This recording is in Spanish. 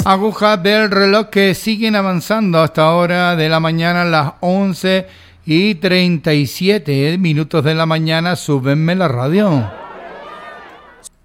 Agujas del reloj que siguen avanzando hasta ahora de la mañana, las 11:37 minutos de la mañana. Súbenme la radio.